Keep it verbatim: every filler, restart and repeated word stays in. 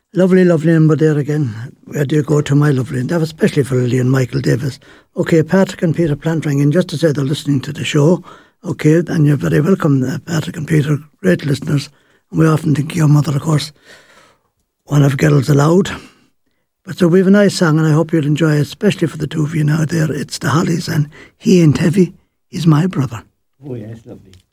Lovely, lovely number there again. Where do you go to, my lovely? And that was especially for Lily and Michael Davis. Okay, Patrick and Peter Plant rang in just to say they're listening to the show. Okay, and you're very welcome, uh, Patrick and Peter, great listeners. And we often think your mother, of course, one of girls allowed. But so we have a nice song, and I hope you'll enjoy it, especially for the two of you now there. It's the Hollies, and He Ain't Heavy, He's My Brother. Oh, yes, lovely.